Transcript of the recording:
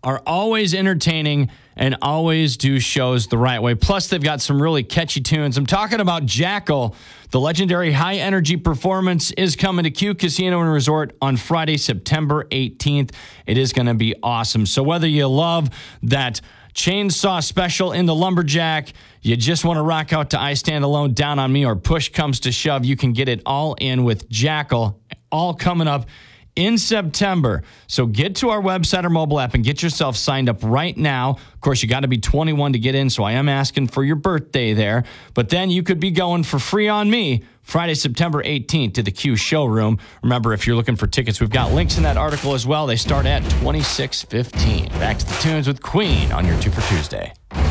are always entertaining and always do shows the right way. Plus, they've got some really catchy tunes. I'm talking about Jackal. The legendary high-energy performance is coming to Q Casino and Resort on Friday, September 18th. It is going to be awesome. So whether you love that chainsaw special in the Lumberjack, you just want to rock out to I Stand Alone, Down on Me, or Push Comes to Shove, you can get it all in with Jackal, all coming up in September. So get to our website or mobile app and get yourself signed up right now. Of course, you got to be 21 to get in, so I am asking for your birthday there. But then you could be going for free on me Friday, September 18th to the Q Showroom. Remember, if you're looking for tickets, we've got links in that article as well. They start at $26.15. Back to the tunes with Queen on your 2 for Tuesday.